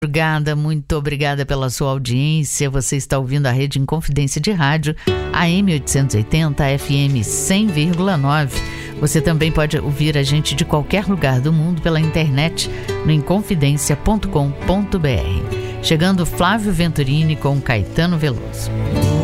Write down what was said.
Muito obrigada pela sua audiência. Você está ouvindo a Rede Inconfidência de Rádio, AM 880, FM 100,9. Você também pode ouvir a gente de qualquer lugar do mundo pela internet no inconfidencia.com.br. Chegando Flávio Venturini com Caetano Veloso.